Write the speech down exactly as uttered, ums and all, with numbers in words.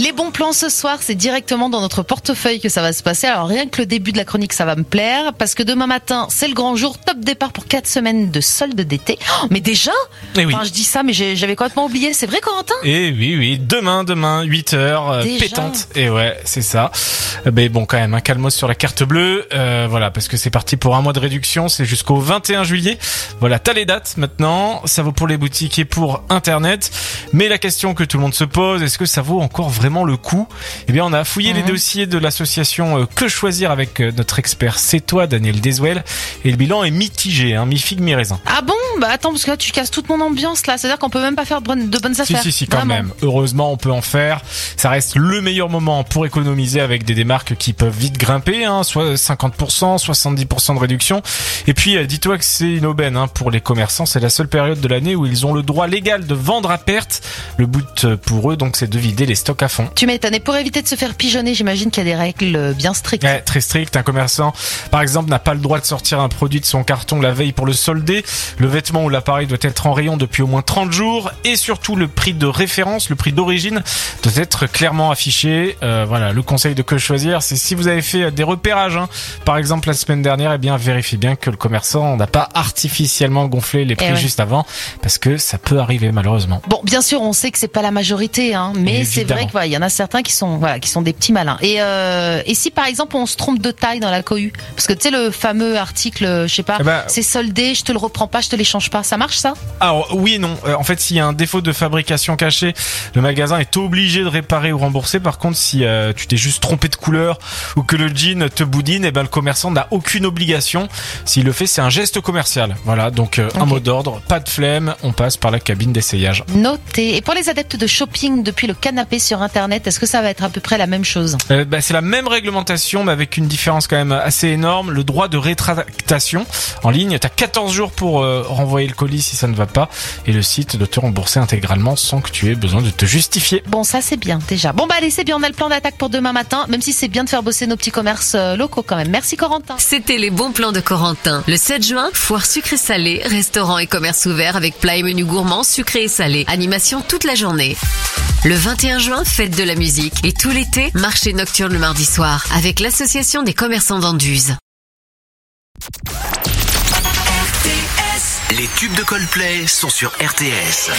Les bons plans ce soir, c'est directement dans notre portefeuille que ça va se passer. Alors rien que le début de la chronique, ça va me plaire, parce que demain matin, c'est le grand jour, top départ pour quatre semaines de soldes d'été. Oh, mais déjà Eh oui. Enfin, je dis ça, mais j'ai, j'avais complètement oublié. C'est vrai, Corentin? Et oui, oui, demain, demain, huit heures, euh, Déjà pétante. Et ouais, c'est ça. Euh, Mais bon, quand même, un calmos sur la carte bleue. Euh, voilà, parce que c'est parti pour un mois de réduction. C'est jusqu'au vingt et un juillet. Voilà, t'as les dates maintenant. Ça vaut pour les boutiques et pour Internet. Mais la question que tout le monde se pose, est-ce que ça vaut encore vraiment le coup? Eh bien, on a fouillé mmh. les dossiers de l'association euh, Que Choisir avec euh, notre expert C'est toi, Daniel Deswell. Et le bilan est mitigé, hein, mi-figue, mi-raisin. Ah bon? Bah attends, parce que là, tu casses toute mon ambiance, là. C'est-à-dire qu'on peut même pas faire de bonnes, de bonnes affaires. Si, si, si, quand Vraiment. même. Heureusement, on peut en faire. Ça reste le meilleur moment pour économiser avec des démarques qui peuvent vite grimper, hein, soit cinquante pour cent, soixante-dix pour cent de réduction. Et puis, euh, dis-toi que c'est une aubaine, hein, pour les commerçants. C'est la seule période de l'année où ils ont le droit légal de vendre à perte. Le but pour eux, donc, c'est de vider les stocks à fond. Tu m'étonnes. Et pour éviter de se faire pigeonner, j'imagine qu'il y a des règles bien strictes. Ouais, très strict. Un commerçant, par exemple, n'a pas le droit de sortir un produit de son carton la veille pour le solder. Le vêtement ou l'appareil doit être en rayon depuis au moins trente jours. Et surtout, le prix de référence, le prix d'origine, doit être clairement affiché. Euh, voilà, le conseil de Que Choisir, c'est si vous avez fait des repérages, hein, par exemple la semaine dernière, eh bien vérifiez bien que le commerçant n'a pas artificiellement gonflé les prix eh ouais. juste avant, parce que ça peut arriver malheureusement. Bon, bien sûr, on sait que c'est pas la majorité, hein, mais Évidemment. c'est vrai qu'il voilà, y en a certains qui sont, voilà, qui sont des petits malins. Et euh, et si par exemple on se trompe de taille dans la cohue, parce que tu sais le fameux article, je sais pas, eh ben, c'est soldé, je te le reprends pas, je te l'échange pas, ça marche ça? Alors oui et non. Euh, en fait, s'il y a un défaut de fabrication caché, le magasin est obligé de réparer ou rembourser. Par contre, si euh, tu t'es juste trompé de couleur ou que le jean te boudine, eh ben le commerçant n'a aucune obligation. S'il le fait, c'est un geste commercial. Voilà, donc euh, okay. un mot d'ordre, pas de flemme, on passe par la cabine d'essayage. Noté. Et pour les adeptes de shopping depuis le canapé sur Internet, est-ce que ça va être à peu près la même chose? euh, bah, C'est la même réglementation, mais avec une différence quand même assez énorme. Le droit de rétractation en ligne, t'as quatorze jours pour euh, renvoyer le colis si ça ne va pas, et le site doit te rembourser intégralement sans que tu aies besoin de te justifier. Bon, ça c'est bien déjà. Bon bah allez, c'est bien, on a le plan d'attaque pour demain matin, même si c'est bien de faire bosser nos petits commerces euh, locaux quand même. Merci Corentin. C'était les bons plans de Corentin. Le sept juin, foire sucré-salé, restaurant et commerce ouvert avec plats et menus gourmands sucrés et salés. Animation toute la journée. Le vingt et un juin, fête de la musique. Et tout l'été, marché nocturne le mardi soir avec l'association des commerçants d'Anduze. Les tubes de Coldplay sont sur R T S.